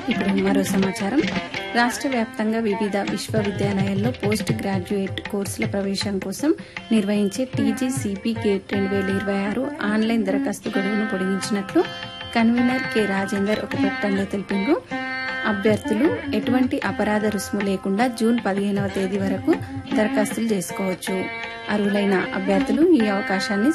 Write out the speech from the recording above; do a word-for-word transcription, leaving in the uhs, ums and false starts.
ఇప్పుడు మరో సమాచారం. రాష్ట్ర వ్యాప్తంగా వివిధ విశ్వవిద్యాలయాల్లో పోస్ట్ గ్రాడ్యుయేట్ కోర్సుల ప్రవేశం కోసం నిర్వహించే టీజీసీపీ గేట్ రెండు వేల ఇరవై ఆరు ఆన్లైన్ దరఖాస్తు గడువును పొడిగించినట్లు కన్వీనర్ కె రాజేందర్ ఒక ప్రకటనలో తెలిపారు. అభ్యర్థులు ఎటువంటి అపరాధ రుసుము లేకుండా జూన్ పదిహేనవ తేదీ వరకు దరఖాస్తులు చేసుకోవచ్చు. అర్హులైన అభ్యర్థులు ఈ అవకాశాన్ని